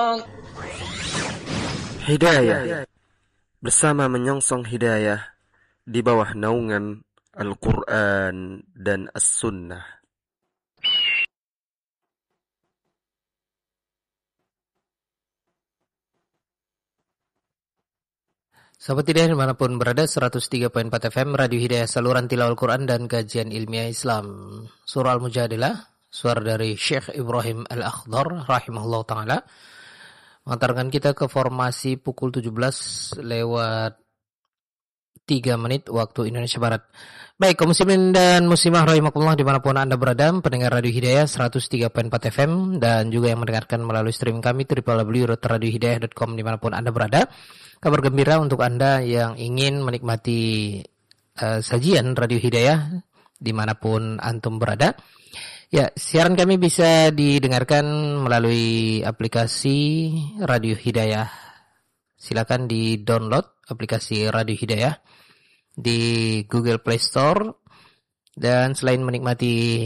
Hidayah bersama menyongsong hidayah di bawah naungan Al-Quran dan As-Sunnah. Sahabat Hidayah dimanapun berada, 103.4 FM Radio Hidayah, saluran tilawah Al-Quran dan kajian ilmiah Islam. Surah Al-Mujadilah, suara dari Syekh Ibrahim Al-Akhdar rahimahullah ta'ala, mengantarkan kita ke formasi pukul 17 lewat 3 menit waktu Indonesia Barat. Baik, kaum muslimin dan muslimah rahimakumullah dimanapun Anda berada, pendengar Radio Hidayah 103.4 FM dan juga yang mendengarkan melalui streaming kami www.radiohidayah.com dimanapun Anda berada. Kabar gembira untuk Anda yang ingin menikmati sajian Radio Hidayah dimanapun Antum berada. Ya, siaran kami bisa didengarkan melalui aplikasi Radio Hidayah. Silakan di-download aplikasi Radio Hidayah di Google Play Store. Dan selain menikmati